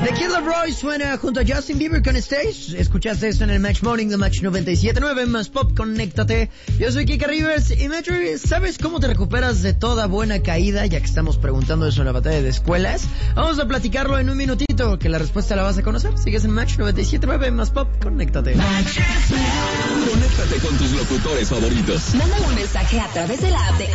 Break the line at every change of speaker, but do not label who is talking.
The Kid Laroi suena junto a Justin Bieber con Stage. Escuchaste esto en el Match Morning de Match 97.9 más Pop, conéctate. Yo soy Kika Rivers y Metro, ¿sabes cómo te recuperas de toda buena caída? Ya que estamos preguntando eso en la batalla de escuelas. Vamos a platicarlo en un minutito, que la respuesta la vas a conocer. Sigues en Match 97.9 más Pop, conéctate.
Conéctate con tus locutores favoritos.
Mándale un mensaje a través de la app de